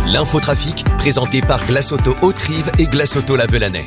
L'infotrafic, présenté par Glace Auto Haute-Rive et Glace Auto Lavelanet.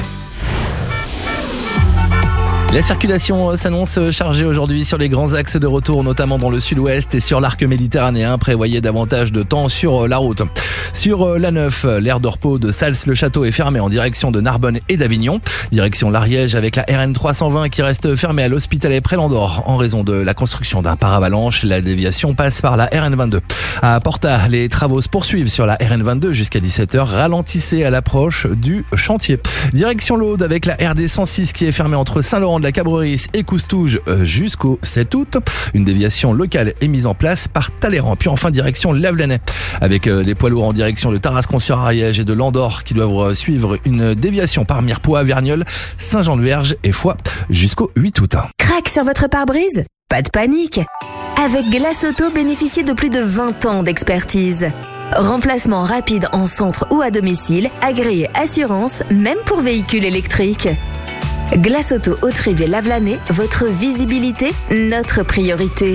La circulation s'annonce chargée aujourd'hui sur les grands axes de retour, notamment dans le sud-ouest et sur l'arc méditerranéen. Prévoyez davantage de temps sur la route. Sur l'A9, l'aire de repos de Sals-le-Château est fermée en direction de Narbonne et d'Avignon. Direction l'Ariège avec la RN 320 qui reste fermée à l'Hospitalet près l'Andorre en raison de la construction d'un paravalanche. La déviation passe par la RN 22. À Porta, les travaux se poursuivent sur la RN 22 jusqu'à 17h. Ralentissez à l'approche du chantier. Direction l'Aude avec la RD 106 qui est fermée entre Saint-Laurent de la Cabrerie et Coustouge jusqu'au 7 août. Une déviation locale est mise en place par Talleyrand. Puis enfin direction Lavelanet avec les poids lourds en direction de Tarascon-sur-Ariège et de l'Andorre qui doivent suivre une déviation par Mirepoix, Verniolle, Saint-Jean-de-Verge et Foix jusqu'au 8 août. Crac sur votre pare-brise ? Pas de panique. Avec Glace Auto, bénéficiez de plus de 20 ans d'expertise. Remplacement rapide en centre ou à domicile, agréé assurance, même pour véhicules électriques. Glace Auto Haute-Rive et Lavelanet, votre visibilité, notre priorité.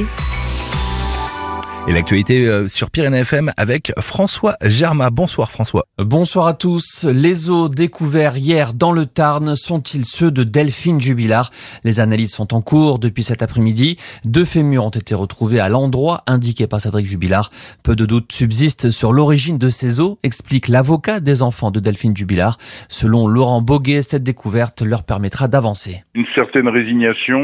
Et l'actualité sur Pyrénées FM avec François Germain. Bonsoir François. Bonsoir à tous. Les os découverts hier dans le Tarn sont-ils ceux de Delphine Jubilard ? Les analyses sont en cours depuis cet après-midi. 2 fémurs ont été retrouvés à l'endroit indiqué par Cédric Jubilard. Peu de doutes subsistent sur l'origine de ces os, explique l'avocat des enfants de Delphine Jubilard. Selon Laurent Boguet, cette découverte leur permettra d'avancer. Une certaine résignation,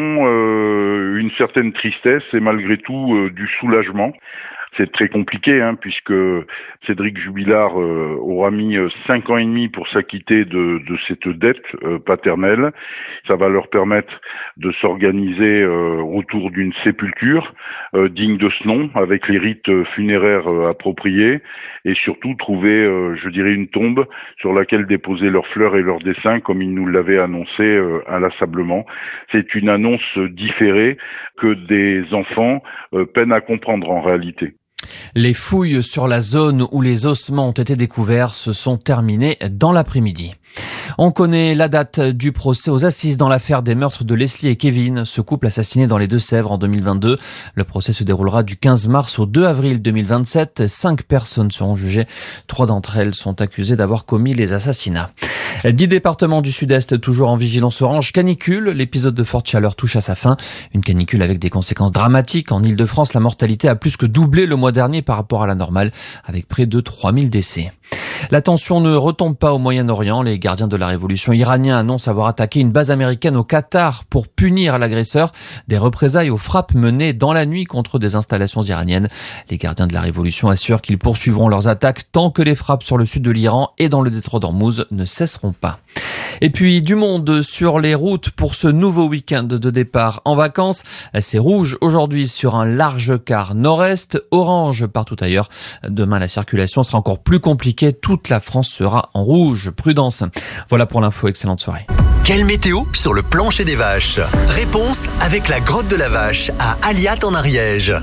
une certaine tristesse et malgré tout du soulagement. C'est très compliqué puisque Cédric Jubilard aura mis 5 ans et demi pour s'acquitter de cette dette paternelle. Ça va leur permettre de s'organiser autour d'une sépulture digne de ce nom, avec les rites funéraires appropriés et surtout trouver, une tombe sur laquelle déposer leurs fleurs et leurs dessins comme ils nous l'avaient annoncé inlassablement. C'est une annonce différée que des enfants peinent à comprendre en réalité. Les fouilles sur la zone où les ossements ont été découverts se sont terminées dans l'après-midi. On connaît la date du procès aux assises dans l'affaire des meurtres de Leslie et Kevin, ce couple assassiné dans les Deux-Sèvres en 2022. Le procès se déroulera du 15 mars au 2 avril 2027. 5 personnes seront jugées. 3 d'entre elles sont accusées d'avoir commis les assassinats. 10 départements du sud-est toujours en vigilance orange canicule. L'épisode de forte chaleur touche à sa fin. Une canicule avec des conséquences dramatiques. En Ile-de-France, la mortalité a plus que doublé le mois dernier par rapport à la normale, avec près de 3000 décès. La tension ne retombe pas au Moyen-Orient. Les gardiens de la révolution iraniens annoncent avoir attaqué une base américaine au Qatar pour punir l'agresseur. Des représailles aux frappes menées dans la nuit contre des installations iraniennes. Les gardiens de la révolution assurent qu'ils poursuivront leurs attaques tant que les frappes sur le sud de l'Iran et dans le détroit d'Ormuz ne cesseront pas. Et puis du monde sur les routes pour ce nouveau week-end de départ en vacances. C'est rouge aujourd'hui sur un large quart nord-est, orange partout ailleurs. Demain, la circulation sera encore plus compliquée. Toute la France sera en rouge. Prudence. Voilà pour l'info. Excellente soirée. Quelle météo sur le plancher des vaches ? Réponse avec la grotte de la vache à Aliat en Ariège.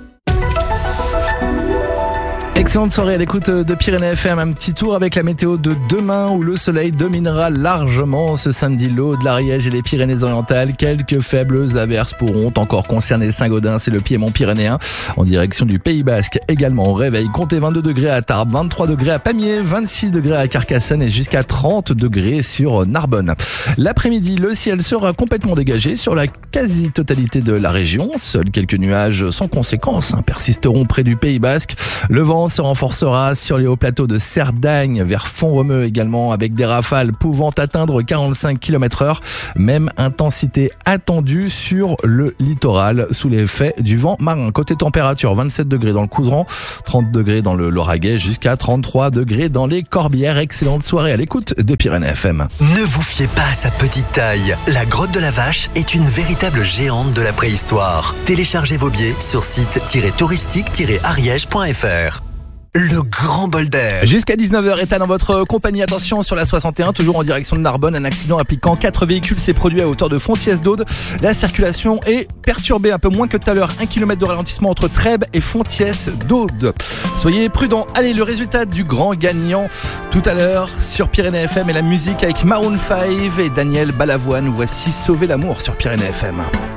Excellente soirée à l'écoute de Pyrénées FM. Un petit tour avec la météo de demain où le soleil dominera largement ce samedi. L'Aude, l'Ariège et les Pyrénées-Orientales. Quelques faibles averses pourront encore concerner Saint-Gaudens et le Piémont pyrénéen. En direction du Pays Basque également au réveil. Comptez 22 degrés à Tarbes, 23 degrés à Pamiers, 26 degrés à Carcassonne et jusqu'à 30 degrés sur Narbonne. L'après-midi, le ciel sera complètement dégagé sur la quasi-totalité de la région. Seuls quelques nuages sans conséquence persisteront près du Pays Basque. Le vent se renforcera sur les hauts plateaux de Cerdagne vers Font-Romeu également avec des rafales pouvant atteindre 45 km/h. Même intensité attendue sur le littoral sous l'effet du vent marin. Côté température, 27 degrés dans le Couserans, 30 degrés dans le Lauragais jusqu'à 33 degrés dans les Corbières. Excellente soirée à l'écoute de Pyrénées FM. Ne vous fiez pas à sa petite taille. La grotte de la vache est une véritable géante de la préhistoire. Téléchargez vos billets sur site-touristique-ariège.fr. Le grand bol d'air. Jusqu'à 19h, Ethan en votre compagnie. Attention sur la 61, toujours en direction de Narbonne. Un accident impliquant 4 véhicules s'est produit à hauteur de Fontiès-d'Aude. La circulation est perturbée, un peu moins que tout à l'heure. 1 km de ralentissement entre Trèbes et Fontiès-d'Aude. Soyez prudents. Allez, le résultat du grand gagnant tout à l'heure sur Pyrénées FM et la musique avec Maroon 5 et Daniel Balavoine. Voici Sauver l'amour sur Pyrénées FM.